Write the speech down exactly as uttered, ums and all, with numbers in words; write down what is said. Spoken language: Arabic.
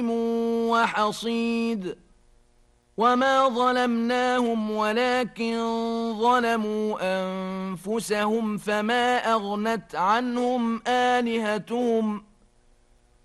وحصيد وما ظلمناهم ولكن ظلموا أنفسهم فما أغنت عنهم آلهتهم